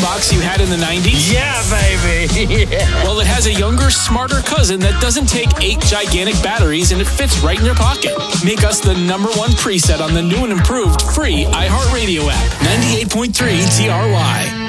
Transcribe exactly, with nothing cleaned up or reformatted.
box you had in the nineties? Yeah, baby. Yeah. Well, it has a younger, smarter cousin that doesn't take eight gigantic batteries and it fits right in your pocket. Make us the number one preset on the new and improved free iHeartRadio app. ninety-eight point three T R Y.